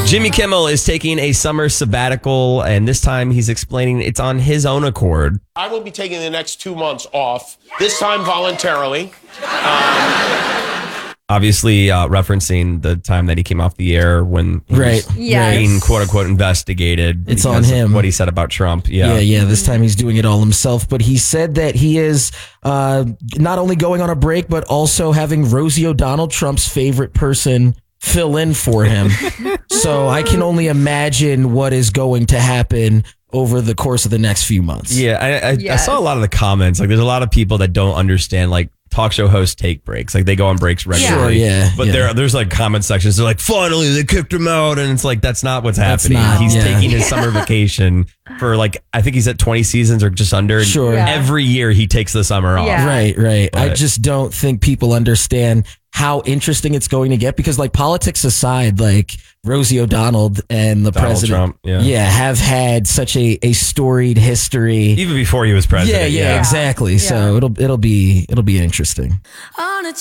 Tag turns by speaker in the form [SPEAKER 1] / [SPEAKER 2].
[SPEAKER 1] Jimmy Kimmel is taking a summer sabbatical, and this time he's explaining it's on his own accord.
[SPEAKER 2] I will be taking the next 2 months off, this time voluntarily.
[SPEAKER 1] Obviously, referencing the time that he came off the air when he was being quote-unquote investigated.
[SPEAKER 3] It's on him.
[SPEAKER 1] What he said about Trump.
[SPEAKER 3] Yeah. This time he's doing it all himself. But he said that he is not only going on a break, but also having Rosie O'Donnell, Trump's favorite person, fill in for him. So I can only imagine what is going to happen over the course of the next few months.
[SPEAKER 1] Yeah, I saw a lot of the comments. Like, there's a lot of people that don't understand, like, talk show hosts take breaks. Like, they go on breaks regularly. But there's like comment sections. They're like, finally, they kicked him out. And it's like, that's not what's happening. He's taking his summer vacation for, like, I think he's at 20 seasons or just under. Every year he takes the summer off.
[SPEAKER 3] Right. But I just don't think people understand how interesting it's going to get, because, like, politics aside, like, Rosie O'Donnell and the president
[SPEAKER 1] Trump,
[SPEAKER 3] have had such a storied history
[SPEAKER 1] even before he was president.
[SPEAKER 3] Exactly. So it'll be interesting.